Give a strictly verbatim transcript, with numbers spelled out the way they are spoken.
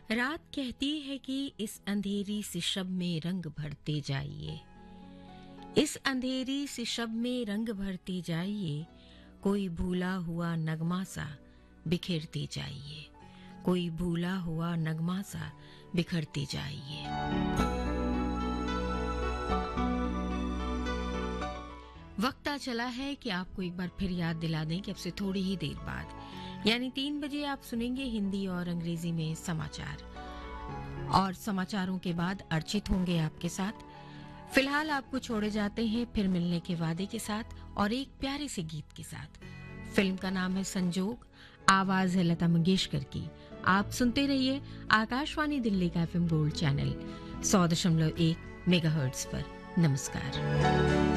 रात कहती है कि इस अंधेरी सी शब में रंग भरते जाइए, इस अंधेरी सी शब में रंग भरते जाइए, कोई भूला हुआ नगमा सा बिखरते जाइए, कोई भूला हुआ नगमा सा बिखरते जाइए। वक्त आ चला है कि आपको एक बार फिर याद दिला दें कि अब से थोड़ी ही देर बाद यानी तीन बजे आप सुनेंगे हिंदी और अंग्रेजी में समाचार, और समाचारों के बाद अर्चित होंगे आपके साथ। फिलहाल आपको छोड़े जाते हैं फिर मिलने के वादे के साथ और एक प्यारे से गीत के साथ। फिल्म का नाम है संजोग, आवाज है लता मंगेशकर की। आप सुनते रहिए आकाशवाणी दिल्ली का एफएम गोल्ड चैनल सौ दशमलव एक मेगाहर्ट्ज पर। नमस्कार।